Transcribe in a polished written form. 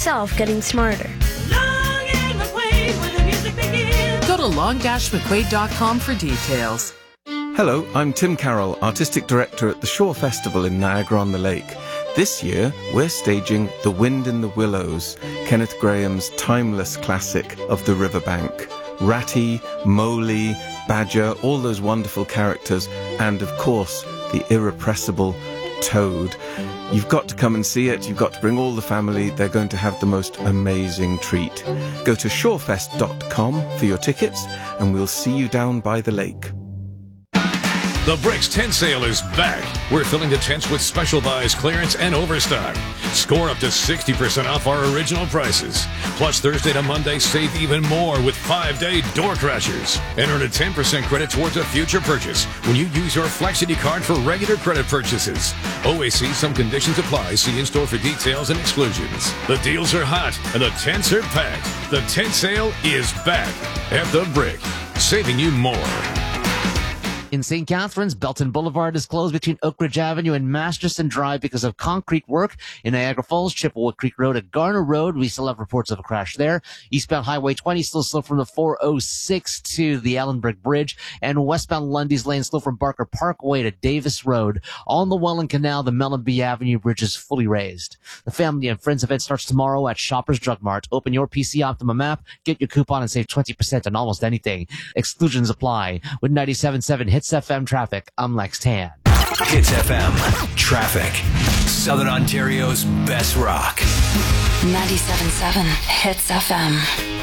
yourself getting smarter. Long and McQuaid, where the music begins. Go to long-mcquaid.com for details. Hello, I'm Tim Carroll, Artistic Director at the Shore Festival in Niagara-on-the-Lake. This year, we're staging The Wind in the Willows, Kenneth Graham's timeless classic of the riverbank. Ratty, Mowgli, Badger, all those wonderful characters, and of course, the irrepressible Toad. You've got to come and see it. You've got to bring all the family. They're going to have the most amazing treat. Go to shorefest.com for your tickets, and we'll see you down by the lake. The Bricks tent sale is back. We're filling the tents with special buys, clearance, and overstock. Score up to 60% off our original prices. Plus, Thursday to Monday, save even more with 5-day door crashers. And earn a 10% credit towards a future purchase when you use your Flexity card for regular credit purchases. Always see some conditions apply. See in-store for details and exclusions. The deals are hot and the tents are packed. The tent sale is back at The Brick, saving you more. In St. Catharines, Belton Boulevard is closed between Oak Ridge Avenue and Masterson Drive because of concrete work. In Niagara Falls, Chippewa Creek Road at Garner Road, we still have reports of a crash there. Eastbound Highway 20 still slow from the 406 to the Allenbrick Bridge, and westbound Lundy's Lane slow from Barker Parkway to Davis Road. On the Welland Canal, the Mellenby Avenue Bridge is fully raised. The Family and Friends event starts tomorrow at Shoppers Drug Mart. Open your PC Optimum app, get your coupon, and save 20% on almost anything. Exclusions apply. With 97.7 Hits FM traffic, I'm Lex Tan. Hits FM traffic. Southern Ontario's best rock. 97.7 Hits FM.